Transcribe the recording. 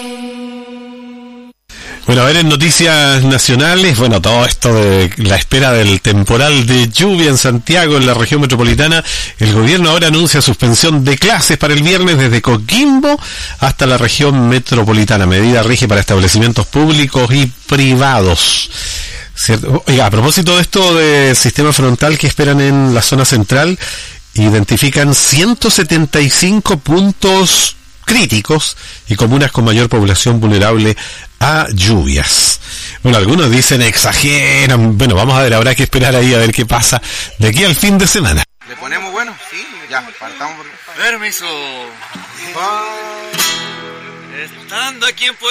Bueno, a ver, en noticias nacionales, bueno, todo esto de la espera del temporal de lluvia en Santiago, en la región metropolitana, el gobierno ahora anuncia suspensión de clases para el viernes desde Coquimbo hasta la región metropolitana. Medida rige para establecimientos públicos y privados. ¿Cierto? Oiga, a propósito de esto del sistema frontal que esperan en la zona central, identifican 175 puntos críticos y comunas con mayor población vulnerable a lluvias. Bueno, algunos dicen exageran. Bueno, vamos a ver, habrá que esperar ahí a ver qué pasa de aquí al fin de semana. ¿Le ponemos bueno? Sí, ya, partamos por... Permiso. Estando aquí en Puebla.